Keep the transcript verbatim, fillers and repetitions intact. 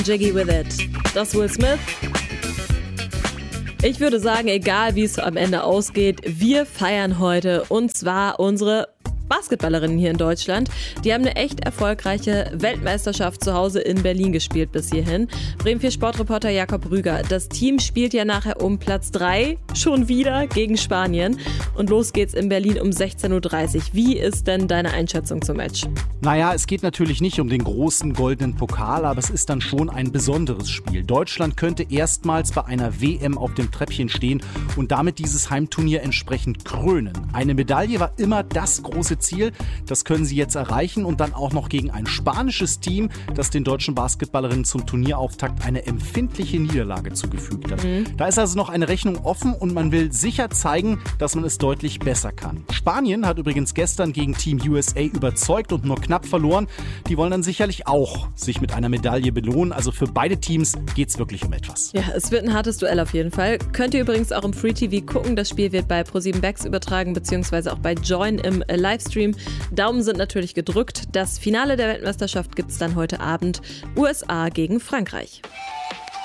Jiggy with it. Das Will Smith. Ich würde sagen, egal wie es am Ende ausgeht, wir feiern heute und zwar unsere Basketballerinnen hier in Deutschland. Die haben eine echt erfolgreiche Weltmeisterschaft zu Hause in Berlin gespielt bis hierhin. Bremen vier Sportreporter Jakob Rüger. Das Team spielt ja nachher um Platz drei schon wieder gegen Spanien. Und los geht's in Berlin um sechzehn Uhr dreißig. Wie ist denn deine Einschätzung zum Match? Naja, es geht natürlich nicht um den großen goldenen Pokal, aber es ist dann schon ein besonderes Spiel. Deutschland könnte erstmals bei einer W M auf dem Treppchen stehen und damit dieses Heimturnier entsprechend krönen. Eine Medaille war immer das große Ziel. Das können sie jetzt erreichen und dann auch noch gegen ein spanisches Team, das den deutschen Basketballerinnen zum Turnierauftakt eine empfindliche Niederlage zugefügt hat. Mhm. Da ist also noch eine Rechnung offen und man will sicher zeigen, dass man es deutlich besser kann. Spanien hat übrigens gestern gegen Team U S A überzeugt und nur knapp verloren. Die wollen dann sicherlich auch sich mit einer Medaille belohnen. Also für beide Teams geht es wirklich um etwas. Ja, es wird ein hartes Duell auf jeden Fall. Könnt ihr übrigens auch im Free T V gucken. Das Spiel wird bei ProSieben Max übertragen, beziehungsweise auch bei Join im Livestream. Daumen sind natürlich gedrückt. Das Finale der Weltmeisterschaft gibt es dann heute Abend. U S A gegen Frankreich.